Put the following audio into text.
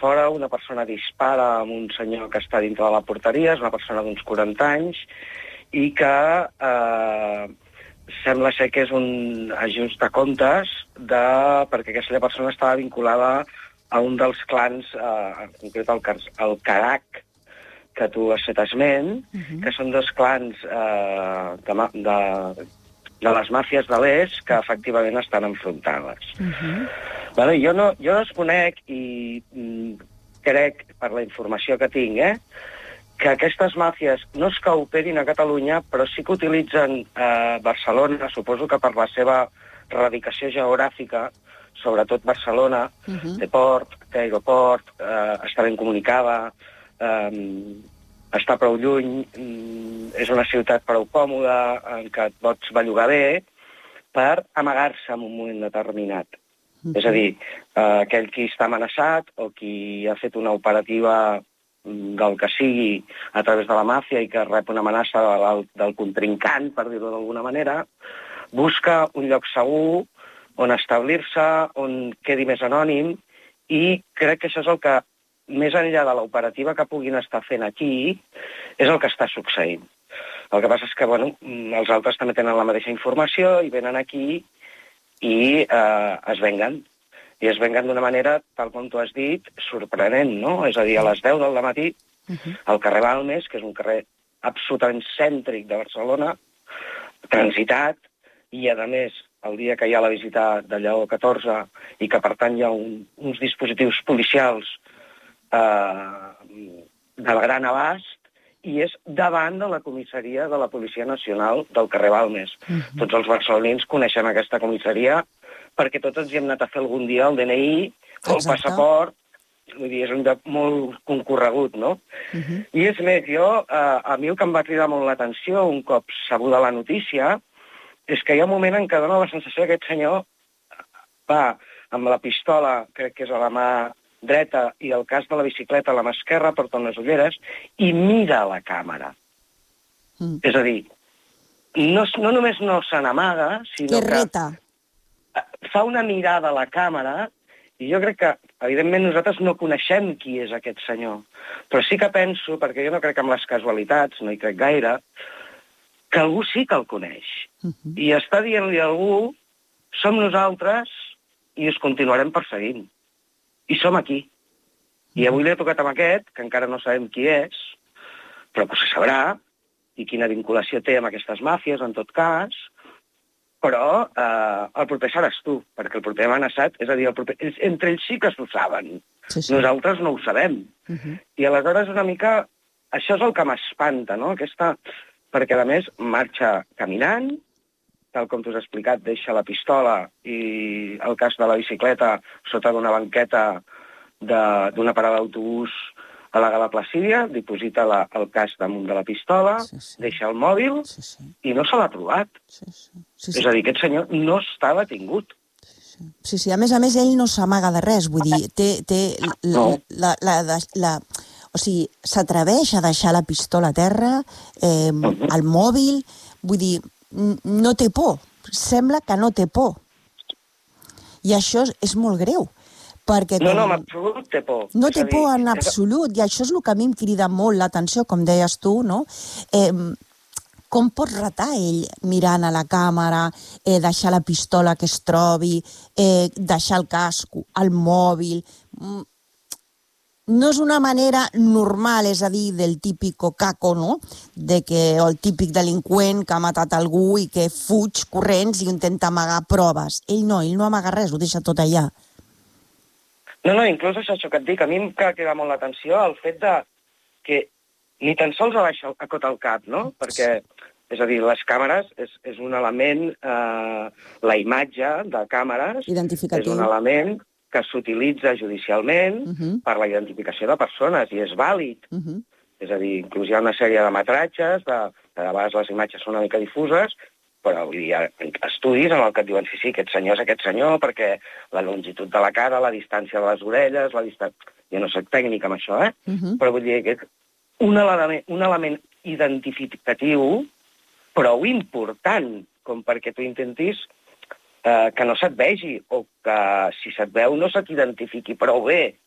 fora una persona dispara amb un senyor que està dintre de la porteria, és una persona d'uns 40 anys, i que sembla ser que és un ajust de comptes perquè aquesta persona estava vinculada a un dels clans, en concret el Carac, que tu has fet esment, que són dos clans de les màfies de l'est que efectivament estan enfrontades. Vale, jo desconec i crec, per la informació que tinc, que aquestes màfies no és que operin a Catalunya, però sí que utilitzen Barcelona, suposo que per la seva radicació geogràfica, sobretot Barcelona, té port, té aeroport, està ben comunicada, està prou lluny, és una ciutat prou còmoda, en què et pots bellugar bé, per amagar-se en un moment determinat. És a dir, aquell qui està amenaçat o qui ha fet una operativa del que sigui a través de la màfia i que rep una amenaça del contrincant, per dir-ho d'alguna manera, busca un lloc segur on establir-se, on quedi més anònim, i crec que això és el que, més enllà de l'operativa que puguin estar fent aquí, és el que està succeint. El que passa és que, els altres també tenen la mateixa informació i venen aquí i es venguen. I es venguen d'una manera, tal com tu has dit, sorprenent, no? És a dir, a les 10 del matí, al carrer Balmes, que és un carrer absolutament cèntric de Barcelona, transitat, i a més, el dia que hi ha la visita de Lleó XIV i que, per tant, hi ha uns dispositius policials de gran abast, i és davant de la comissaria de la Policia Nacional del carrer Balmes. Tots els barcelonins coneixem aquesta comissaria perquè tots ens hi hem anat a fer algun dia el DNI o el passaport. Vull dir, és un lloc molt concorregut, no? I és més, a mi el que em va cridar molt l'atenció un cop sabuda la notícia és que hi ha un moment en què dona la sensació que aquest senyor va amb la pistola, crec que és a la mà dreta, i el cas de la bicicleta a la mà esquerra, porta unes ulleres, i mira la càmera. És a dir, no només no se n'amaga, sinó que fa una mirada a la càmera, i jo crec que, evidentment, nosaltres no coneixem qui és aquest senyor, però sí que penso, perquè jo no crec en les casualitats, no hi crec gaire, que algú sí que el coneix. I està dient-li a algú, som nosaltres i us continuarem perseguint. I som aquí. I avui li ha tocat amb aquest, que encara no sabem qui és, però que se sabrà, i quina vinculació té amb aquestes màfies, en tot cas, però el proper seràs tu, perquè el proper amenaçat, és a dir, entre ells sí que s'ho saben. Nosaltres no ho sabem. I aleshores una mica, això és el que m'espanta, no? Perquè, a més, marxa caminant, tal com t'ho has explicat, deixa la pistola i el cas de la bicicleta sota d'una banqueta d'una parada d'autobús a la Gala Placídia, diposita el cas damunt de la pistola, deixa el mòbil i no se l'ha trobat. És a dir, aquest senyor no està detingut. Sí, a més, ell no s'amaga de res, vull dir, o sigui, s'atreveix a deixar la pistola a terra, el mòbil, vull dir, no té por, sembla que no té por. I això és molt greu. No, en absolut té por. No té por en absolut, i això és el que a mi em crida molt l'atenció, com deies tu, no? Com pot retar ell mirant a la càmera, deixar la pistola que es trobi, deixar el casco, el mòbil... No és una manera normal, és a dir, del típico caco, no? O el típic delinqüent que ha matat algú i que fuig corrents i intenta amagar proves. Ell no amaga res, ho deixa tot allà. No, inclús això que et dic, a mi em queda molt l'atenció el fet que ni tan sols abaixa a cot el cap, no? Perquè, és a dir, les càmeres és un element, la imatge de càmeres és un element que s'utilitza judicialment per la identificació de persones, i és vàlid. És a dir, inclús hi ha una sèrie de metratges, que a vegades les imatges són una mica difuses, però hi ha estudis en què et diuen sí, aquest senyor és aquest senyor, perquè la longitud de la cara, la distància de les orelles, jo no soc tècnic amb això, però vull dir que és un element identificatiu prou important, com perquè tu intentis que no se't vegi, o que si se't veu no se t'identifiqui prou bé.